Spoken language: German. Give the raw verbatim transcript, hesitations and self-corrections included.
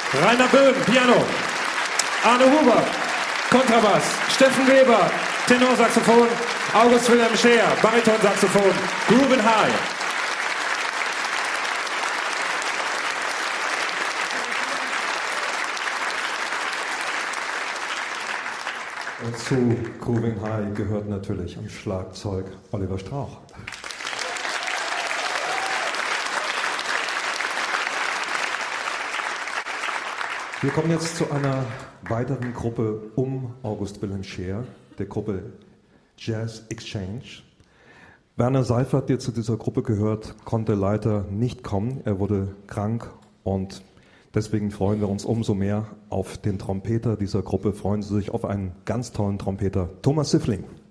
Rainer Böhm, Piano. Arne Huber, Kontrabass. Steffen Weber, Tenorsaxophon. August Wilhelm Scheer, Baritonsaxophon. Ruben Hai. Und zu Groovin High gehört natürlich am Schlagzeug Oliver Strauch. Wir kommen jetzt zu einer weiteren Gruppe um August Wilhelm Scheer, der Gruppe Jazz Exchange. Werner Seifert, der zu dieser Gruppe gehört, konnte leider nicht kommen. Er wurde krank und deswegen freuen wir uns umso mehr auf den Trompeter dieser Gruppe. Freuen Sie sich auf einen ganz tollen Trompeter, Thomas Siffling.